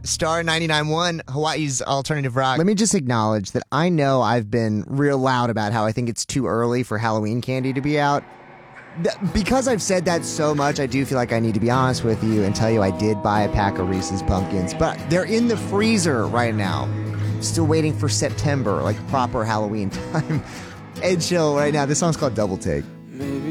Star 99.1, Hawaii's alternative rock. Let me just acknowledge that I know I've been real loud about how I think it's too early for Halloween candy to be out. Because I've said that so much, I do feel like I need to be honest with you and tell you I did buy a pack of Reese's Pumpkins, but they're in the freezer right now. Still waiting for September, like proper Halloween time. Ed Sheeran right now. This song's called Double Take.